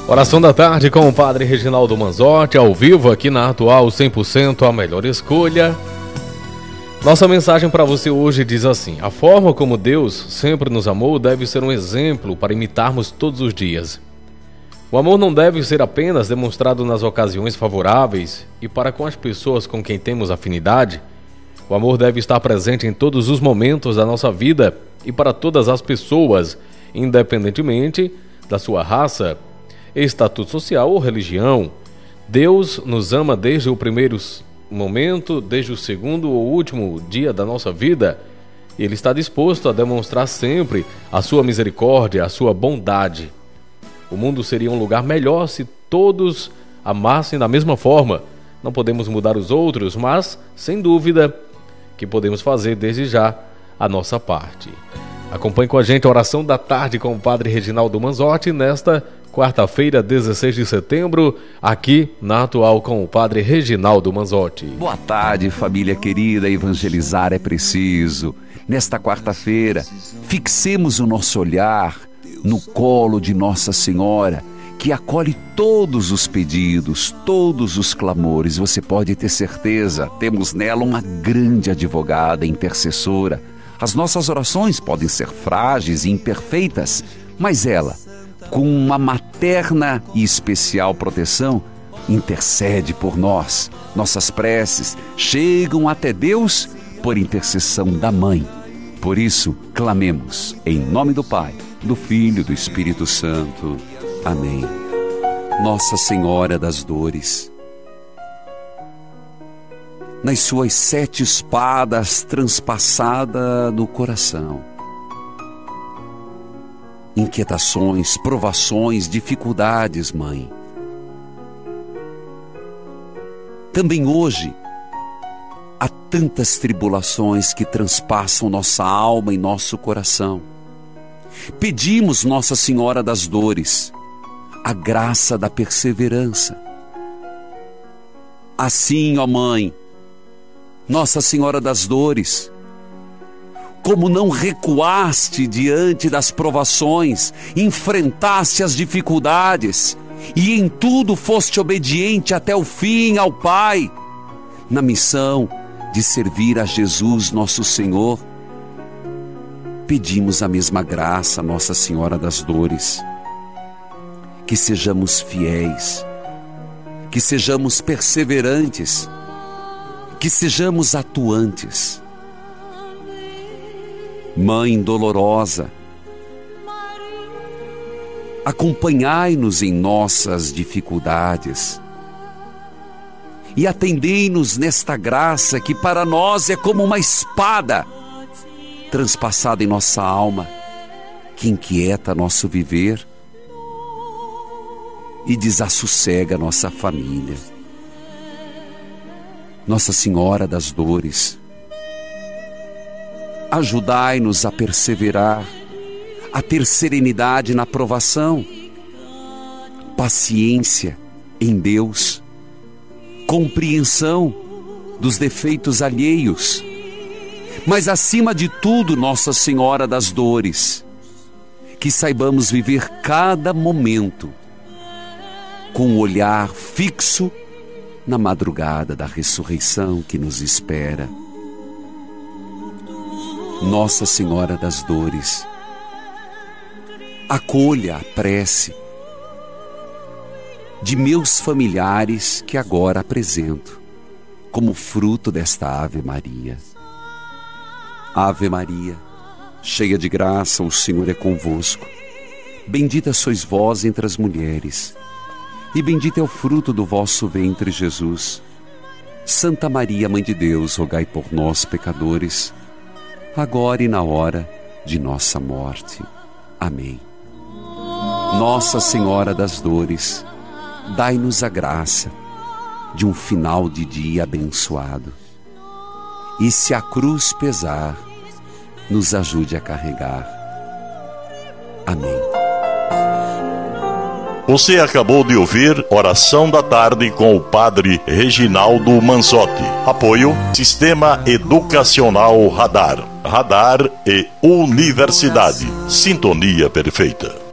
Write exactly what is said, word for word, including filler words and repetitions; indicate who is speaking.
Speaker 1: Oração da tarde com o Padre Reginaldo Manzotti, ao vivo aqui na Atual cem por cento, a melhor escolha. Nossa mensagem para você hoje diz assim: a forma como Deus sempre nos amou deve ser um exemplo para imitarmos todos os dias. O amor não deve ser apenas demonstrado nas ocasiões favoráveis e para com as pessoas com quem temos afinidade. O amor deve estar presente em todos os momentos da nossa vida e para todas as pessoas, independentemente da sua raça, estatuto social ou religião. Deus nos ama desde o primeiro momento, desde o segundo ou último dia da nossa vida. Ele está disposto a demonstrar sempre a sua misericórdia, a sua bondade. O mundo seria um lugar melhor se todos amassem da mesma forma. Não podemos mudar os outros, mas, sem dúvida, que podemos fazer desde já a nossa parte. Acompanhe com a gente a oração da tarde com o Padre Reginaldo Manzotti nesta quarta-feira, dezesseis de setembro, aqui na Atual com o Padre Reginaldo Manzotti.
Speaker 2: Boa tarde, família querida. Evangelizar é preciso. Nesta quarta-feira, fixemos o nosso olhar no colo de Nossa Senhora, que acolhe todos os pedidos, todos os clamores. Você pode ter certeza, temos nela uma grande advogada, intercessora. As nossas orações podem ser frágeis e imperfeitas, mas ela, com uma materna e especial proteção, intercede por nós. Nossas preces chegam até Deus por intercessão da Mãe. Por isso, clamemos em nome do Pai, do Filho e do Espírito Santo. Amém. Nossa Senhora das Dores, nas suas sete espadas transpassada no coração, inquietações, provações, dificuldades, Mãe. Também hoje, há tantas tribulações que transpassam nossa alma e nosso coração. Pedimos, Nossa Senhora das Dores, a graça da perseverança. Assim, ó Mãe, Nossa Senhora das Dores, como não recuaste diante das provações, enfrentaste as dificuldades e em tudo foste obediente até o fim ao Pai, na missão de servir a Jesus nosso Senhor, pedimos a mesma graça, Nossa Senhora das Dores, que sejamos fiéis, que sejamos perseverantes, que sejamos atuantes. Mãe dolorosa, acompanhai-nos em nossas dificuldades e atendei-nos nesta graça que para nós é como uma espada transpassada em nossa alma, que inquieta nosso viver e desassossega nossa família. Nossa Senhora das Dores, ajudai-nos a perseverar, a ter serenidade na provação, paciência em Deus, compreensão dos defeitos alheios, mas acima de tudo, Nossa Senhora das Dores, que saibamos viver cada momento com o olhar fixo na madrugada da ressurreição que nos espera. Nossa Senhora das Dores, acolha a prece de meus familiares que agora apresento como fruto desta Ave Maria. Ave Maria, cheia de graça, o Senhor é convosco. Bendita sois vós entre as mulheres, e bendito é o fruto do vosso ventre, Jesus. Santa Maria, Mãe de Deus, rogai por nós, pecadores, agora e na hora de nossa morte. Amém. Nossa Senhora das Dores, dai-nos a graça de um final de dia abençoado. E se a cruz pesar, nos ajude a carregar. Amém.
Speaker 3: Você acabou de ouvir Oração da Tarde com o Padre Reginaldo Manzotti. Apoio Sistema Educacional Radar. Radar e Universidade. Sintonia perfeita.